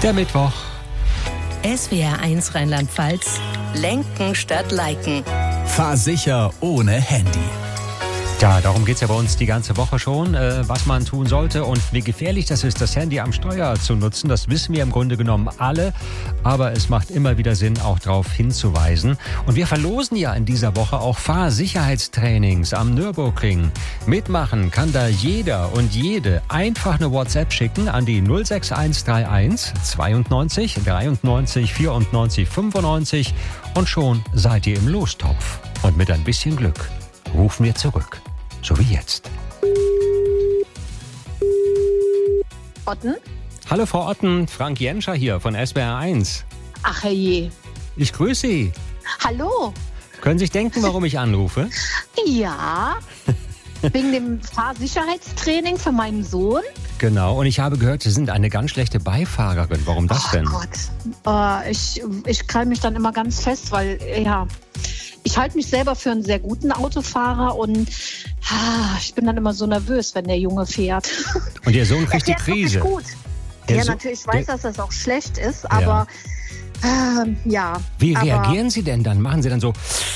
Der Mittwoch. SWR1 Rheinland-Pfalz. Lenken statt Liken. Fahr sicher ohne Handy. Ja, darum geht's ja bei uns die ganze Woche schon, was man tun sollte und wie gefährlich das ist, das Handy am Steuer zu nutzen. Das wissen wir im Grunde genommen alle, aber es macht immer wieder Sinn, auch darauf hinzuweisen. Und wir verlosen ja in dieser Woche auch Fahrsicherheitstrainings am Nürburgring. Mitmachen kann da jeder und jede einfach eine WhatsApp schicken an die 06131 92 93 94 95 und schon seid ihr im Lostopf. Und mit ein bisschen Glück rufen wir zurück. So wie jetzt. Otten? Hallo Frau Otten, Frank Jenscher hier von SWR1. Ach herrje. Ich grüße Sie. Hallo? Können Sie sich denken, warum ich anrufe? Ja, wegen dem Fahrsicherheitstraining für meinen Sohn. Genau, und ich habe gehört, Sie sind eine ganz schlechte Beifahrerin. Warum das denn? Oh Gott, ich krall mich dann immer ganz fest, weil, ja, ich halte mich selber für einen sehr guten Autofahrer und ich bin dann immer so nervös, wenn der Junge fährt. Und Ihr Sohn kriegt die Krise. Gut. Ja, natürlich, ich weiß, dass das auch schlecht ist, aber ja. Wie reagieren Sie denn dann? Machen Sie dann so...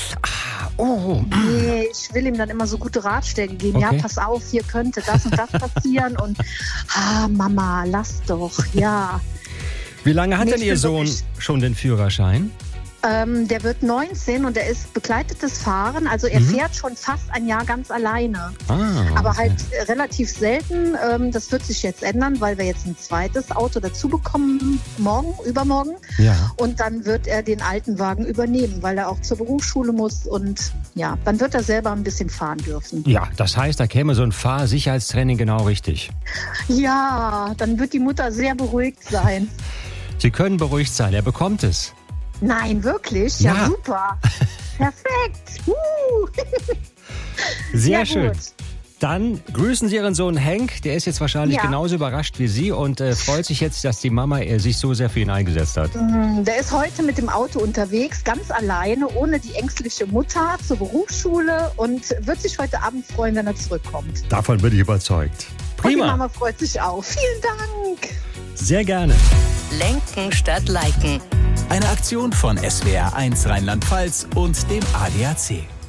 Nee, ich will ihm dann immer so gute Ratschläge geben. Okay. Ja, pass auf, hier könnte das und das passieren. Und Mama, lass doch, ja. Wie lange hat denn Ihr Sohn schon den Führerschein? Der wird 19 und er ist begleitetes Fahren. Also er fährt schon fast ein Jahr ganz alleine. Aber halt relativ selten. Das wird sich jetzt ändern, weil wir jetzt ein zweites Auto dazu bekommen, übermorgen. Ja. Und dann wird er den alten Wagen übernehmen, weil er auch zur Berufsschule muss. Und ja, dann wird er selber ein bisschen fahren dürfen. Ja, das heißt, da käme so ein Fahrsicherheitstraining genau richtig. Ja, dann wird die Mutter sehr beruhigt sein. Sie können beruhigt sein, er bekommt es. Nein, wirklich? Ja, super. Perfekt. Sehr ja, schön. Gut. Dann grüßen Sie Ihren Sohn Henk. Der ist jetzt wahrscheinlich genauso überrascht wie Sie und freut sich jetzt, dass die Mama sich so sehr für ihn eingesetzt hat. Der ist heute mit dem Auto unterwegs, ganz alleine, ohne die ängstliche Mutter zur Berufsschule und wird sich heute Abend freuen, wenn er zurückkommt. Davon bin ich überzeugt. Prima. Und die Mama freut sich auch. Vielen Dank. Sehr gerne. Lenken statt Liken. Eine Aktion von SWR1 Rheinland-Pfalz und dem ADAC.